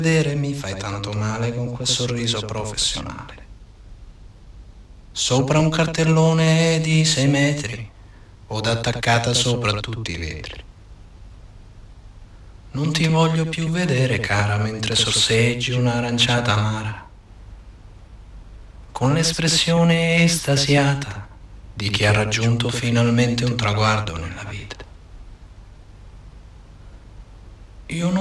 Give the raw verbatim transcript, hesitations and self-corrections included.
Vedere mi fai tanto male con quel sorriso professionale. Sopra un cartellone di sei metri, od attaccata sopra tutti i vetri. Non ti voglio più vedere, cara, mentre sorseggi un'aranciata amara, con l'espressione estasiata di chi ha raggiunto finalmente un traguardo nella vita. Io non